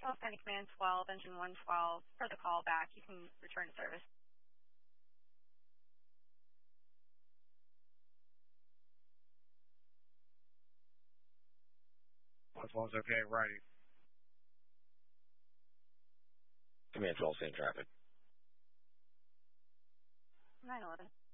Standing Command 12, Engine 112, for the call back. You can return to service. As well as okay, righty. Command 12, same traffic. 911.